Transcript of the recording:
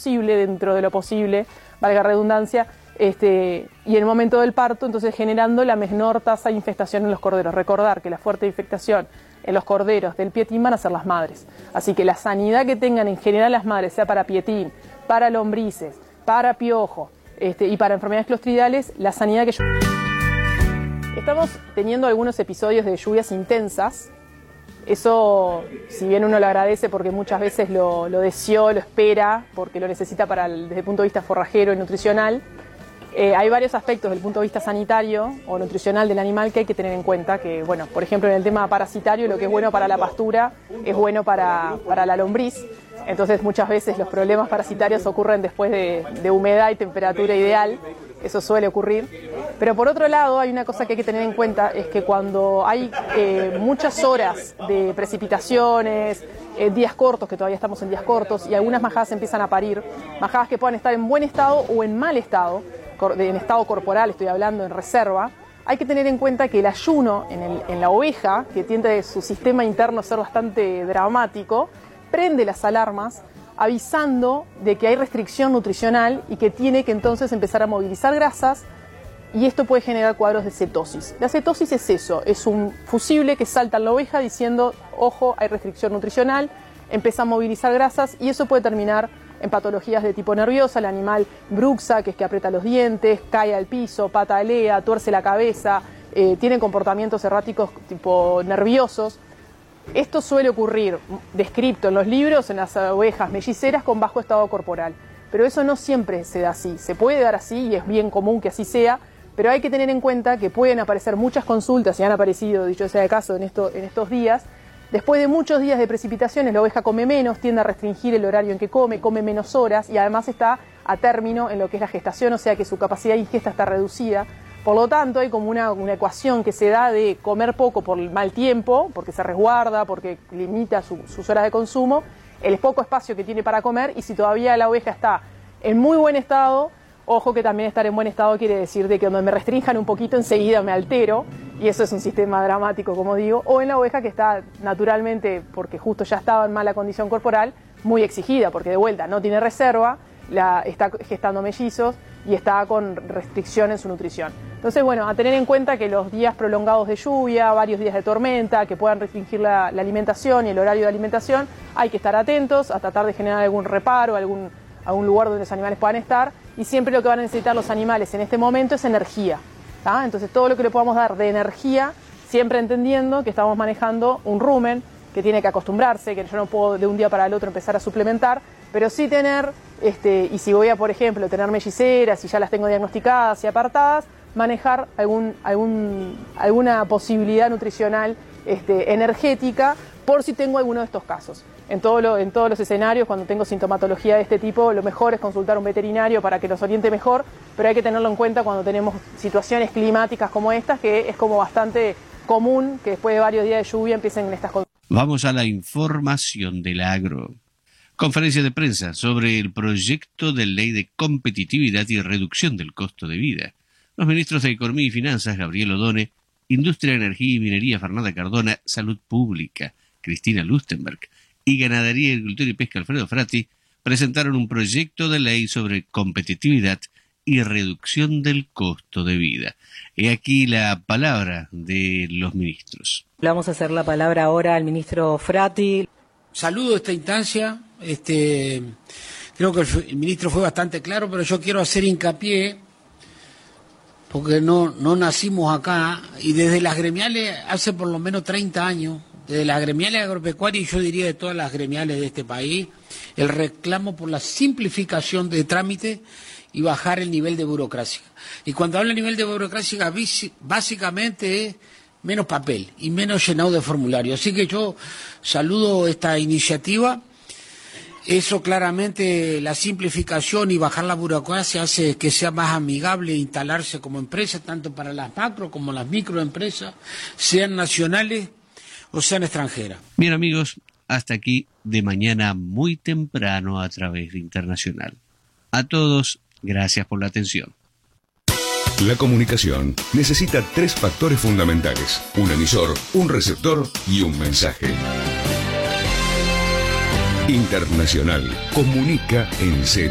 posible, dentro de lo posible, valga redundancia, y en el momento del parto, entonces generando la menor tasa de infestación en los corderos. Recordar que la fuerte infectación en los corderos del pietín van a ser las madres. Así que la sanidad que tengan en general las madres, sea para pietín, para lombrices, para piojo y para enfermedades clostridales, la sanidad que... Estamos teniendo algunos episodios de lluvias intensas. Eso, si bien uno lo agradece porque muchas veces lo deseó, lo espera, porque lo necesita desde el punto de vista forrajero y nutricional, hay varios aspectos desde el punto de vista sanitario o nutricional del animal que hay que tener en cuenta, que, bueno, por ejemplo, en el tema parasitario, lo que es bueno para la pastura es bueno para la lombriz. Entonces, muchas veces los problemas parasitarios ocurren después de humedad y temperatura ideal. Eso suele ocurrir. Pero por otro lado, hay una cosa que hay que tener en cuenta, es que cuando hay muchas horas de precipitaciones, días cortos, que todavía estamos en días cortos, y algunas majadas empiezan a parir, majadas que puedan estar en buen estado o en mal estado, en estado corporal, estoy hablando en reserva, hay que tener en cuenta que el ayuno en la oveja, que tiende su sistema interno a ser bastante dramático, prende las alarmas avisando de que hay restricción nutricional y que tiene que entonces empezar a movilizar grasas, y esto puede generar cuadros de cetosis. La cetosis es eso, es un fusible que salta en la oveja diciendo, ojo, hay restricción nutricional, empieza a movilizar grasas y eso puede terminar en patologías de tipo nerviosa. El animal bruxa, que es que aprieta los dientes, cae al piso, patalea, tuerce la cabeza, tiene comportamientos erráticos tipo nerviosos. Esto suele ocurrir, descrito en los libros, en las ovejas melliceras con bajo estado corporal. Pero eso no siempre se da así. Se puede dar así y es bien común que así sea, pero hay que tener en cuenta que pueden aparecer muchas consultas, y han aparecido, dicho sea de caso, en estos días. Después de muchos días de precipitaciones, la oveja come menos, tiende a restringir el horario en que come menos horas y además está a término en lo que es la gestación, o sea que su capacidad de ingesta está reducida. Por lo tanto, hay como una ecuación que se da de comer poco por el mal tiempo, porque se resguarda, porque limita sus horas de consumo, el poco espacio que tiene para comer, y si todavía la oveja está en muy buen estado, ojo que también estar en buen estado quiere decir de que cuando me restrinjan un poquito enseguida me altero, y eso es un sistema dramático, como digo, o en la oveja que está naturalmente, porque justo ya estaba en mala condición corporal, muy exigida, porque de vuelta no tiene reserva, está gestando mellizos y está con restricción en su nutrición. Entonces, bueno, a tener en cuenta que los días prolongados de lluvia, varios días de tormenta, que puedan restringir la alimentación y el horario de alimentación, hay que estar atentos a tratar de generar algún reparo, algún lugar donde los animales puedan estar, y siempre lo que van a necesitar los animales en este momento es energía, ¿tá? Entonces todo lo que le podamos dar de energía, siempre entendiendo que estamos manejando un rumen que tiene que acostumbrarse, que yo no puedo de un día para el otro empezar a suplementar, pero sí tener, y si voy a, por ejemplo, tener melliceras y ya las tengo diagnosticadas y apartadas, manejar alguna posibilidad nutricional energética por si tengo alguno de estos casos. En todos los escenarios, cuando tengo sintomatología de este tipo, lo mejor es consultar a un veterinario para que nos oriente mejor, pero hay que tenerlo en cuenta cuando tenemos situaciones climáticas como estas, que es como bastante común que después de varios días de lluvia empiecen en estas condiciones. Vamos a la información del agro. Conferencia de prensa sobre el proyecto de ley de competitividad y reducción del costo de vida. Los ministros de Economía y Finanzas, Gabriel Odone, Industria, Energía y Minería, Fernanda Cardona, Salud Pública, Cristina Lustenberg, y Ganadería, Agricultura y Pesca, Alfredo Frati, presentaron un proyecto de ley sobre competitividad y reducción del costo de vida. He aquí la palabra de los ministros. Le vamos a hacer la palabra ahora al ministro Frati. Saludo esta instancia. Creo que el ministro fue bastante claro, pero yo quiero hacer hincapié, porque no nacimos acá, y desde las gremiales hace por lo menos 30 años, desde las gremiales agropecuarias, y yo diría de todas las gremiales de este país, el reclamo por la simplificación de trámites y bajar el nivel de burocracia. Y cuando hablo de nivel de burocracia, básicamente es menos papel y menos llenado de formularios. Así que yo saludo esta iniciativa. Eso claramente, la simplificación y bajar la burocracia hace que sea más amigable instalarse como empresa, tanto para las macro como las microempresas, sean nacionales o sean extranjeras. Bien, amigos, hasta aquí De Mañana muy temprano a través de Internacional. A todos, gracias por la atención. La comunicación necesita 3 factores fundamentales: un emisor, un receptor y un mensaje. Internacional comunica en serio.